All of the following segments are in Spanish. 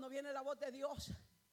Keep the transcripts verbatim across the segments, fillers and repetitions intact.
cuando viene la voz de Dios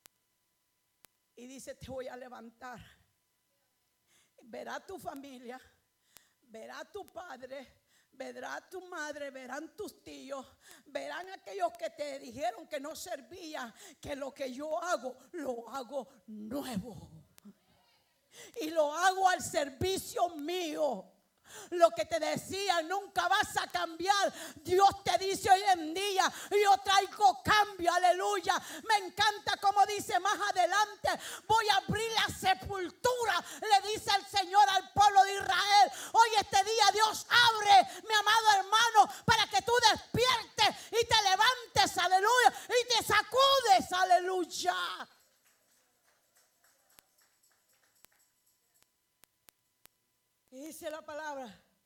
y dice: te voy a levantar. Verá tu familia, verá tu padre, verá tu madre, verán tus tíos, verán aquellos que te dijeron que no servía, que lo que yo hago, lo hago nuevo. Y lo hago al servicio mío. Lo que te decía, nunca vas a cambiar. Dios te dice hoy en día: yo traigo cambio, aleluya. Me encanta como dice más adelante: voy a abrir la sepultura, le dice el Señor al pueblo de Israel. Hoy este día Dios abre, mi amado hermano, para que tú despiertes y te levantes, aleluya, y te sacudes, aleluya. Y dice la palabra,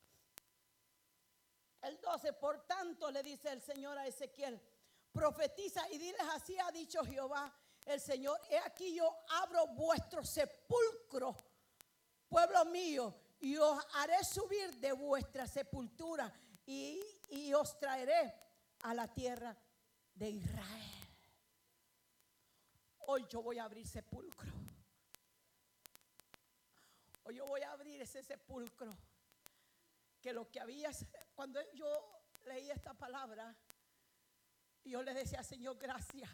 el doce: por tanto, le dice el Señor a Ezequiel, profetiza y diles: así ha dicho Jehová el Señor, he aquí yo abro vuestro sepulcro, pueblo mío, y os haré subir de vuestra sepultura y, y os traeré a la tierra de Israel. Hoy yo voy a abrir sepulcro. Hoy yo voy a abrir ese sepulcro. Que lo que había, cuando yo leí esta palabra, yo le decía: Señor, gracias.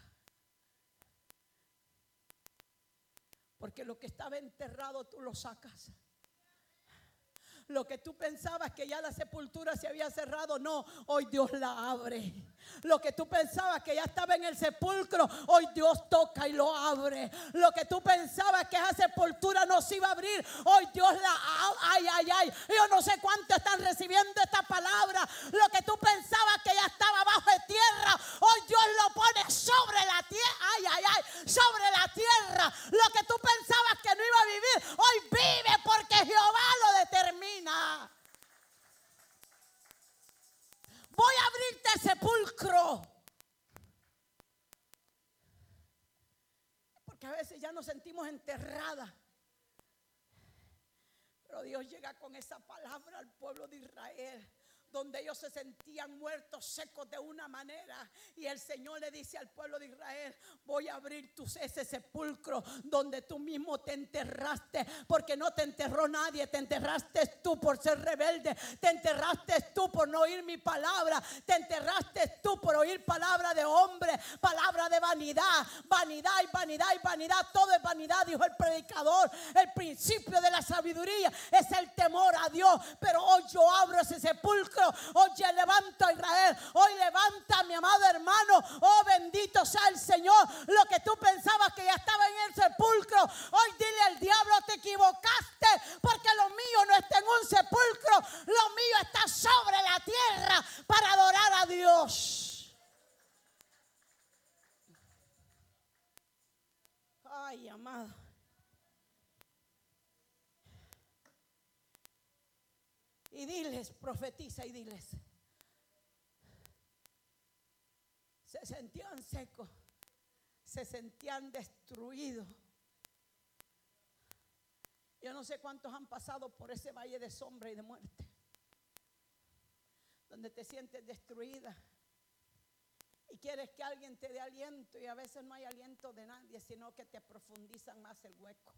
Porque lo que estaba enterrado tú lo sacas. Lo que tú pensabas que ya la sepultura se había cerrado, no, hoy Dios la abre. Lo que tú pensabas que ya estaba en el sepulcro, hoy Dios toca y lo abre. Lo que tú pensabas que esa sepultura no se iba a abrir, hoy Dios la abre. Ay, ay, ay. Yo no sé cuántos están recibiendo esta palabra. Lo que tú pensabas que ya estaba bajo de tierra, hoy Dios lo pone sobre la tierra. Ay, ay, ay. Sobre la tierra. Lo que tú pensabas que no iba a vivir, hoy vive porque Jehová lo determina. Voy a abrirte sepulcro. Porque a veces ya nos sentimos enterradas. Pero Dios llega con esa palabra al pueblo de Israel, donde ellos se sentían muertos, secos de una manera. Y el Señor le dice al pueblo de Israel: voy a abrir tu, ese sepulcro donde tú mismo te enterraste. Porque no te enterró nadie, te enterraste tú por ser rebelde. Te enterraste tú por no oír mi palabra. Te enterraste tú por oír palabra de hombre, palabra de vanidad. Vanidad y vanidad y vanidad, todo es vanidad, dijo el predicador. El principio de la sabiduría es el temor a Dios. Pero hoy yo abro ese sepulcro. Hoy levanto a Israel. Hoy levanta a mi amado hermano. Oh, bendito sea el Señor. Lo que tú pensabas que ya estaba en el sepulcro, hoy dile al diablo: te equivocaste, porque lo mío no está en un sepulcro, lo mío está sobre la tierra para adorar a Dios. Ay, amado. Y diles, profetiza y diles: se sentían secos, se sentían destruidos. Yo no sé cuántos han pasado por ese valle de sombra y de muerte, donde te sientes destruida y quieres que alguien te dé aliento, y a veces no hay aliento de nadie, sino que te profundizan más el hueco.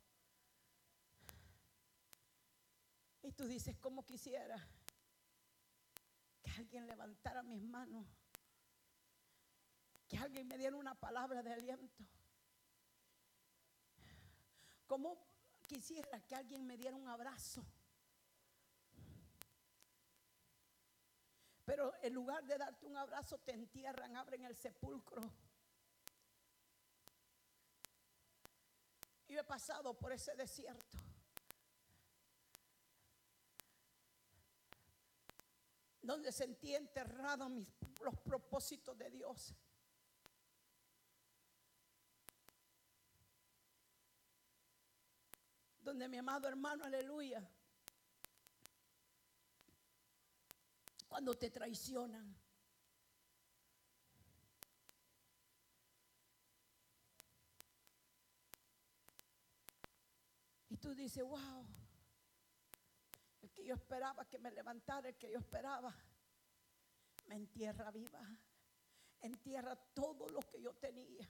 Y tú dices: ¿cómo quisiera que alguien levantara mis manos? Que alguien me diera una palabra de aliento. ¿Cómo quisiera que alguien me diera un abrazo? Pero en lugar de darte un abrazo, te entierran, abren el sepulcro. Yo he pasado por ese desierto. Donde sentí enterrados mis, los propósitos de Dios. Donde mi amado hermano, aleluya, cuando te traicionan, y tú dices: wow, el que yo esperaba que me levantara, el que yo esperaba, me entierra viva, entierra todo lo que yo tenía.